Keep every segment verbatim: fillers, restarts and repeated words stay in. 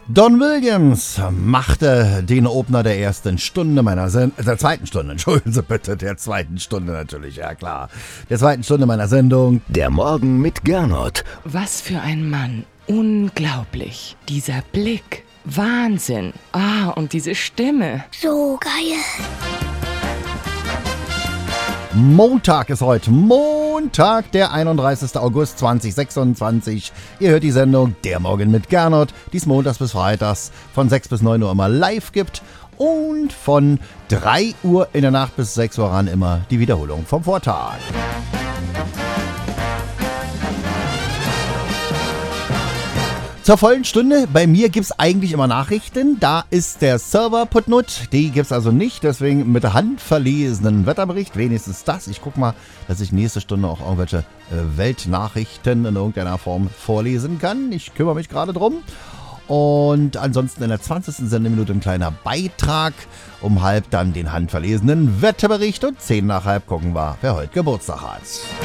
Don Williams machte den Opener der ersten Stunde meiner Sendung, der zweiten Stunde, entschuldigen Sie bitte, der zweiten Stunde natürlich, ja klar, der zweiten Stunde meiner Sendung. Der Morgen mit Gernot. Was für ein Mann, unglaublich, dieser Blick, Wahnsinn, ah, und diese Stimme. So geil. Montag ist heute, Montag, der einunddreißigster August zweitausendsechsundzwanzig. Ihr hört die Sendung Der Morgen mit Gernot, die es montags bis freitags von sechs bis neun Uhr immer live gibt und von drei Uhr in der Nacht bis sechs Uhr ran immer die Wiederholung vom Vortag. Zur vollen Stunde, bei mir gibt es eigentlich immer Nachrichten, da ist der Server putnut, die gibt es also nicht, deswegen mit handverlesenen Wetterbericht, wenigstens das. Ich gucke mal, dass ich nächste Stunde auch irgendwelche äh, Weltnachrichten in irgendeiner Form vorlesen kann. Ich kümmere mich gerade drum. Und ansonsten in der zwanzigsten Sendeminute ein kleiner Beitrag, um halb dann den handverlesenen Wetterbericht und zehn nach halb gucken wir, wer heute Geburtstag hat.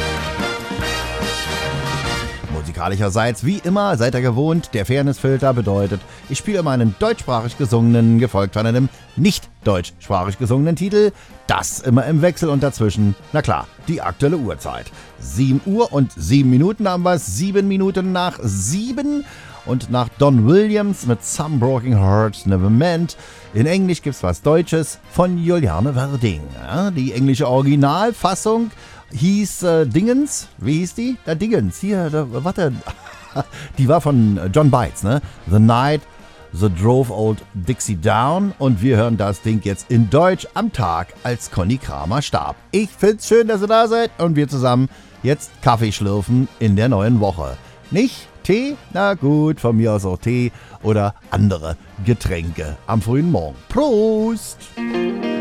Musikalischerseits, wie immer, seid ihr gewohnt, der Fairnessfilter bedeutet, ich spiele immer einen deutschsprachig gesungenen, gefolgt von einem nicht deutschsprachig gesungenen Titel, das immer im Wechsel und dazwischen, na klar, die aktuelle Uhrzeit. sieben Uhr und sieben Minuten haben wir es, sieben Minuten nach sieben und nach Don Williams mit Some Broken Hearts Never Meant. In Englisch gibt's was Deutsches von Juliane Werding. Ja, die englische Originalfassung hieß äh, Dingens, wie hieß die? Der Dingens, hier, der, warte, die war von John Bites, ne? The Night That Drove Old Dixie Down, und wir hören das Ding jetzt in Deutsch am Tag, als Conny Kramer starb. Ich find's schön, dass ihr da seid und wir zusammen jetzt Kaffee schlürfen in der neuen Woche. Nicht Tee? Na gut, von mir aus auch Tee oder andere Getränke am frühen Morgen. Prost!